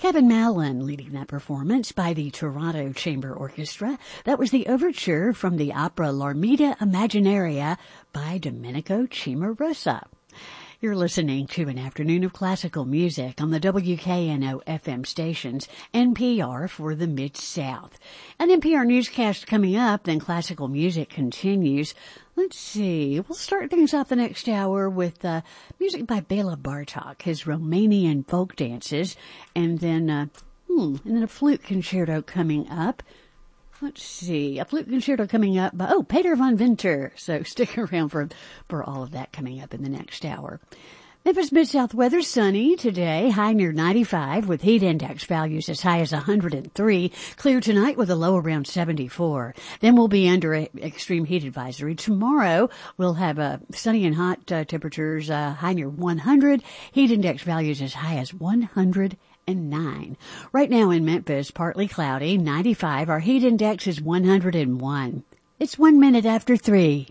Kevin Mallon leading that performance by the Toronto Chamber Orchestra. That was the overture from the opera L'Armida Imaginaria by Domenico Cimarosa. You're listening to an afternoon of classical music on the WKNO FM stations, NPR for the Mid-South. An NPR newscast coming up, then classical music continues. Let's see, we'll start things off the next hour with music by Bela Bartok, his Romanian folk dances, and then a flute concerto coming up. Let's see, a flute concerto coming up by, Peter von Winter. So stick around for all of that coming up in the next hour. Memphis Mid-South weather sunny today, high near 95 with heat index values as high as 103. Clear tonight with a low around 74. Then we'll be under extreme heat advisory. Tomorrow we'll have sunny and hot temperatures, high near 100. Heat index values as high as 109. Right now in Memphis, partly cloudy, 95. Our heat index is 101. It's 1 minute after 3.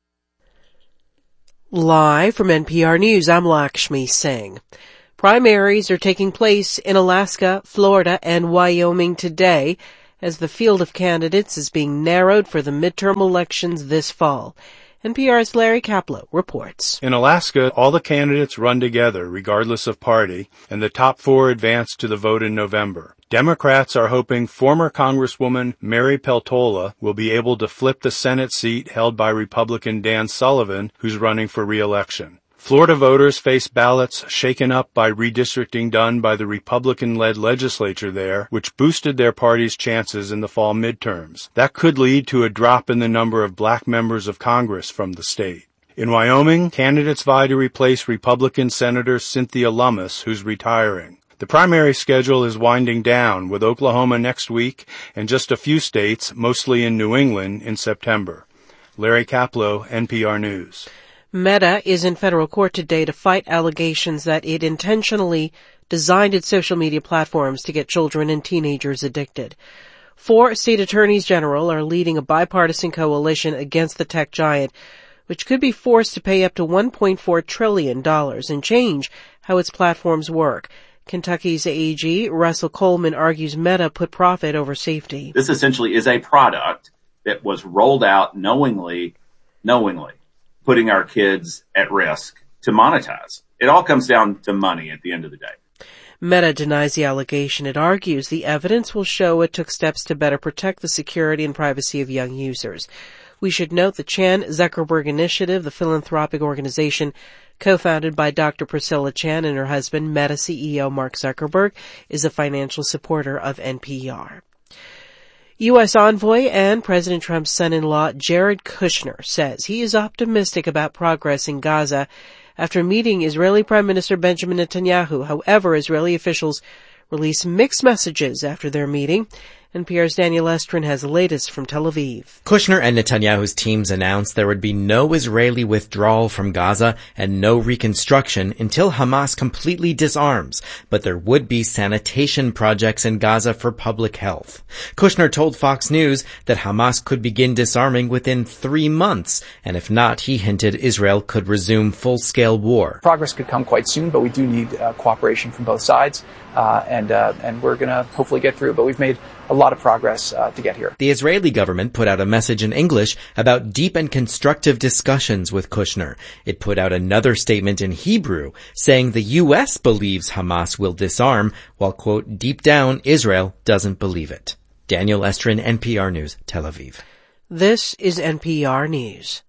Live from NPR News, I'm Lakshmi Singh. Primaries are taking place in Alaska, Florida, and Wyoming today as the field of candidates is being narrowed for the midterm elections this fall. NPR's Larry Kaplow reports. In Alaska, all the candidates run together, regardless of party, and the top 4 advance to the vote in November. Democrats are hoping former Congresswoman Mary Peltola will be able to flip the Senate seat held by Republican Dan Sullivan, who's running for re-election. Florida voters face ballots shaken up by redistricting done by the Republican-led legislature there, which boosted their party's chances in the fall midterms. That could lead to a drop in the number of black members of Congress from the state. In Wyoming, candidates vie to replace Republican Senator Cynthia Lummis, who's retiring. The primary schedule is winding down, with Oklahoma next week and just a few states, mostly in New England, in September. Larry Kaplow, NPR News. Meta is in federal court today to fight allegations that it intentionally designed its social media platforms to get children and teenagers addicted. 4 state attorneys general are leading a bipartisan coalition against the tech giant, which could be forced to pay up to $1.4 trillion and change how its platforms work. Kentucky's AG, Russell Coleman, argues Meta put profit over safety. This essentially is a product that was rolled out knowingly, putting our kids at risk to monetize. It all comes down to money at the end of the day. Meta denies the allegation. It argues the evidence will show it took steps to better protect the security and privacy of young users. We should note the Chan Zuckerberg Initiative, the philanthropic organization co-founded by Dr. Priscilla Chan and her husband, Meta CEO Mark Zuckerberg, is a financial supporter of NPR. U.S. envoy and President Trump's son-in-law Jared Kushner says he is optimistic about progress in Gaza after meeting Israeli Prime Minister Benjamin Netanyahu. However, Israeli officials released mixed messages after their meeting. NPR's Daniel Estrin has the latest from Tel Aviv. Kushner and Netanyahu's teams announced there would be no Israeli withdrawal from Gaza and no reconstruction until Hamas completely disarms, but there would be sanitation projects in Gaza for public health. Kushner told Fox News that Hamas could begin disarming within 3 months, and if not, he hinted Israel could resume full-scale war. Progress could come quite soon, but we do need cooperation from both sides, and we're going to hopefully get through, but we've made a lot of progress to get here. The Israeli government put out a message in English about deep and constructive discussions with Kushner. It put out another statement in Hebrew saying the U.S. believes Hamas will disarm, while, quote, deep down, Israel doesn't believe it. Daniel Estrin, NPR News, Tel Aviv. This is NPR News.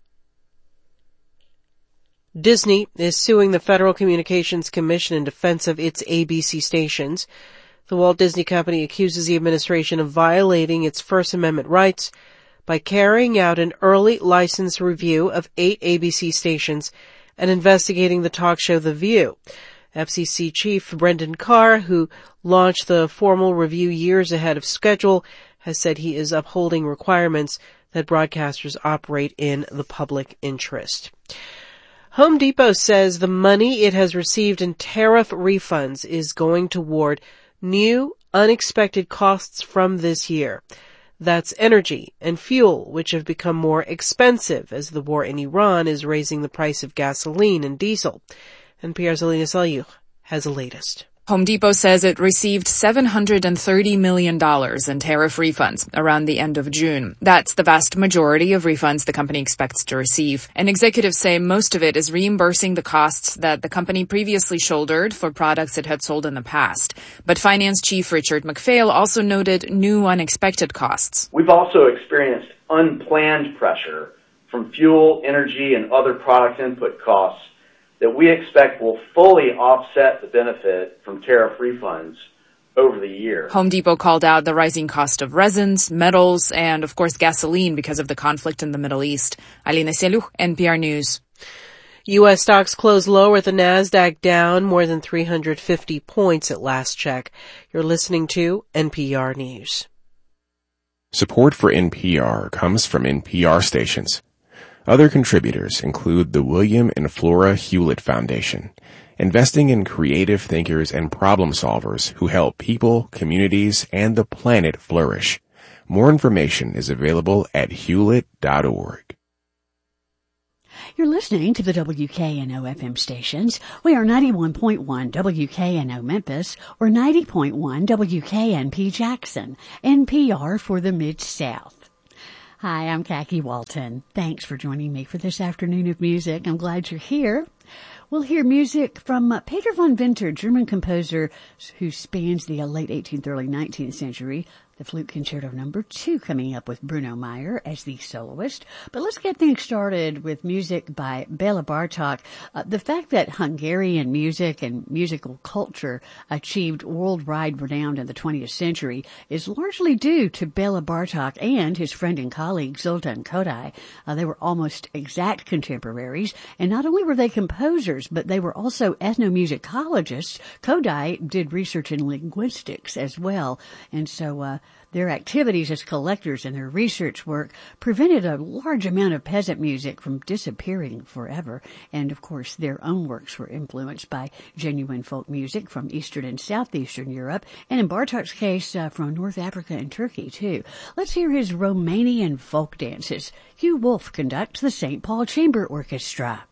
Disney is suing the Federal Communications Commission in defense of its ABC stations. The Walt Disney Company accuses the administration of violating its First Amendment rights by carrying out an early license review of 8 ABC stations and investigating the talk show The View. FCC Chief Brendan Carr, who launched the formal review years ahead of schedule, has said he is upholding requirements that broadcasters operate in the public interest. Home Depot says the money it has received in tariff refunds is going toward new, unexpected costs from this year. That's energy and fuel, which have become more expensive as the war in Iran is raising the price of gasoline and diesel. NPR's Alina Salyukh has the latest. Home Depot says it received $730 million in tariff refunds around the end of June. That's the vast majority of refunds the company expects to receive. And executives say most of it is reimbursing the costs that the company previously shouldered for products it had sold in the past. But Finance Chief Richard McPhail also noted new unexpected costs. We've also experienced unplanned pressure from fuel, energy, and other product input costs that we expect will fully offset the benefit from tariff refunds over the year. Home Depot called out the rising cost of resins, metals, and of course gasoline because of the conflict in the Middle East. Alina Selu, NPR News. U.S. stocks closed lower, the Nasdaq down more than 350 points at last check. You're listening to NPR News. Support for NPR comes from NPR stations. Other contributors include the William and Flora Hewlett Foundation, investing in creative thinkers and problem solvers who help people, communities, and the planet flourish. More information is available at hewlett.org. You're listening to the WKNO FM stations. We are 91.1 WKNO Memphis or 90.1 WKNP Jackson, NPR for the Mid-South. Hi, I'm Khaki Walton. Thanks for joining me for this afternoon of music. I'm glad you're here. We'll hear music from Peter von Winter, German composer who spans the late 18th, early 19th century. The Flute Concerto No. 2 coming up with Bruno Meyer as the soloist. But let's get things started with music by Bela Bartok. The fact that Hungarian music and musical culture achieved worldwide renown in the 20th century is largely due to Bela Bartok and his friend and colleague Zoltan Kodály. They were almost exact contemporaries, and not only were they composers, but they were also ethnomusicologists. Kodály did research in linguistics as well, and so their activities as collectors and their research work prevented a large amount of peasant music from disappearing forever. And, of course, their own works were influenced by genuine folk music from Eastern and Southeastern Europe, and in Bartok's case, from North Africa and Turkey, too. Let's hear his Romanian folk dances. Hugh Wolf conducts the St. Paul Chamber Orchestra.